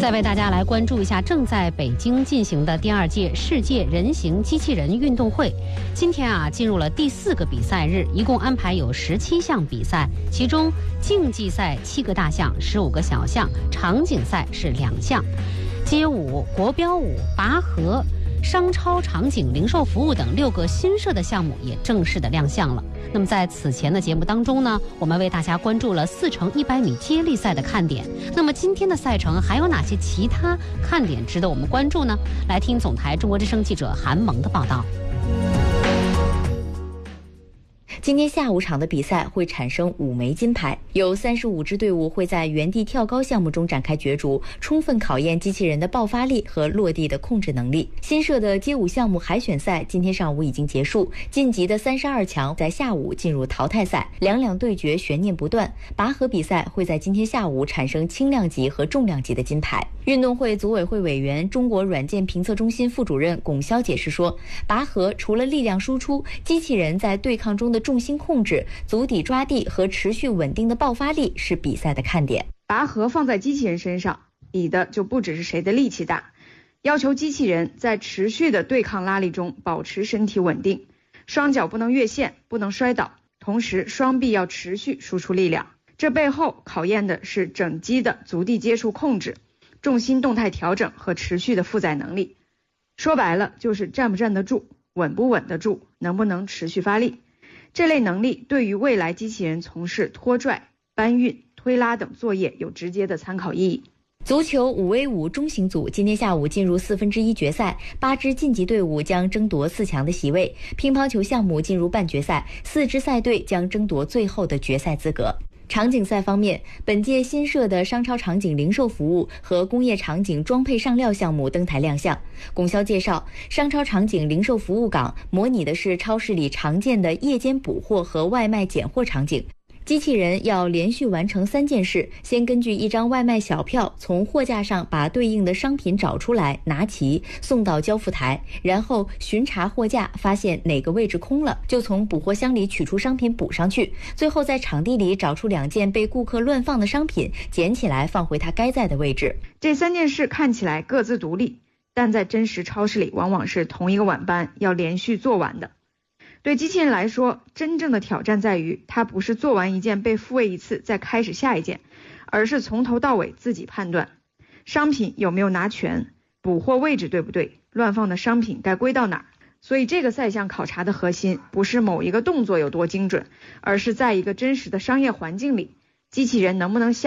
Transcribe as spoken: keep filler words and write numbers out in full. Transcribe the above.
再为大家来关注一下正在北京进行的第二届世界人形机器人运动会。今天啊，进入了第四个比赛日，一共安排有十七项比赛，其中竞技赛七个大项，十五个小项，场景赛是两项。街舞、国标舞、拔河、商超场景零售服务等六个新设的项目也正式的亮相了。那么在此前的节目当中呢，我们为大家关注了四乘一百米接力赛的看点。那么今天的赛程还有哪些其他看点值得我们关注呢？来听总台中国之声记者韩萌的报道。 今天下午场的比赛会产生五枚金牌，有三十五支队伍会在原地跳高项目中展开角逐，充分考验机器人的爆发力和落地的控制能力。新设的街舞项目海选赛今天上午已经结束，晋级的三十二强在下午进入淘汰赛，两两对决悬念不断。拔河比赛会在今天下午产生轻量级和重量级的金牌。运动会组委会委员、中国软件评测中心副主任龚潇解释说，拔河除了力量输出，机器人在对抗中的重心控制、足底抓地和持续稳定的爆发力是比赛的看点。 拔河放在机器人身上，比的就不只是谁的力气大，要求机器人在持续的对抗拉力中保持身体稳定，双脚不能越线，不能摔倒，同时双臂要持续输出力量。这背后考验的是整机的足地接触控制、重心动态调整和持续的负载能力。说白了就是站不站得住，稳不稳得住，能不能持续发力。这类能力对于未来机器人从事拖拽、搬运、推拉等作业有直接的参考意义。 足球五 v 五中型组今天下午进入四分之一决赛，八支晋级队伍将争夺四强的席位。乒乓球项目进入半决赛，四支赛队将争夺最后的决赛资格。场景赛方面，本届新设的商超场景零售服务和工业场景装配上料项目登台亮相。龚潇介绍，商超场景零售服务岗模拟的是超市里常见的夜间补货和外卖拣货场景。机器人要连续完成三件事，先根据一张外卖小票从货架上把对应的商品找出来，拿齐送到交付台，然后巡查货架，发现哪个位置空了，就从补货箱里取出商品补上去，最后在场地里找出两件被顾客乱放的商品，捡起来放回它该在的位置。 这三件事看起来各自独立，但在真实超市里往往是同一个晚班要连续做完的。对机器人来说，真正的挑战在于它不是做完一件被复位一次再开始下一件，而是从头到尾自己判断商品有没有拿全，补货位置对不对，乱放的商品该归到哪儿。所以这个赛项考察的核心不是某一个动作有多精准，而是在一个真实的商业环境里，机器人能不能下